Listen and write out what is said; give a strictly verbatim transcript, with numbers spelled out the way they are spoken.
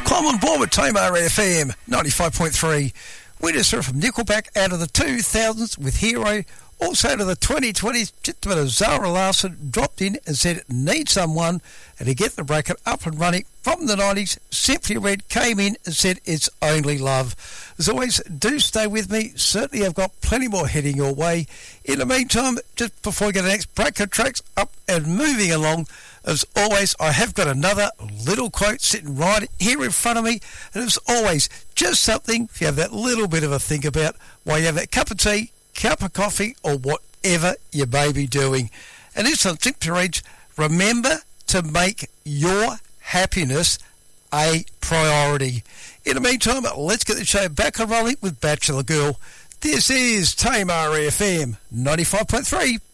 Climb on board with Tamar F M ninety-five point three. We just heard from Nickelback out of the two thousands with Hero. Also out of the twenty twenties, just a bit of Zara Larsson dropped in and said, need someone. And to get the bracket up and running from the nineties, Simply Red came in and said, it's only love. As always, do stay with me. Certainly I've got plenty more heading your way. In the meantime, just before we get the next bracket tracks up and moving along, as always, I have got another little quote sitting right here in front of me. And as always, just something if you have that little bit of a think about while you have that cup of tea, cup of coffee, or whatever you may be doing. And this one simply reads, remember to make your happiness a priority. In the meantime, let's get the show back and rolling with Bachelor Girl. This is Tamar F M ninety-five point three.